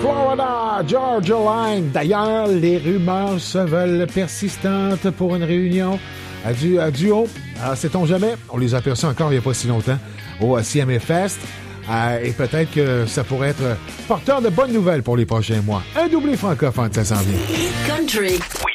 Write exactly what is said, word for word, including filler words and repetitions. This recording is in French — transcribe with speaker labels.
Speaker 1: Florida, Georgia Line. D'ailleurs, les rumeurs se veulent persistantes pour une réunion à, du, à duo. Alors, sait-on jamais? On les a aperçus encore il n'y a pas si longtemps au C M A Fest. Euh, et peut-être que ça pourrait être porteur de bonnes nouvelles pour les prochains mois. Un doublé francophone, ça s'en vient.
Speaker 2: Country.